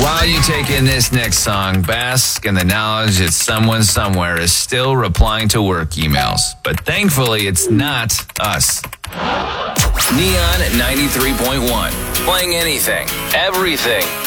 While you take in this next song, bask in the knowledge that someone somewhere is still replying to work emails. But thankfully, it's not us. Neon 93.1. Playing anything, everything,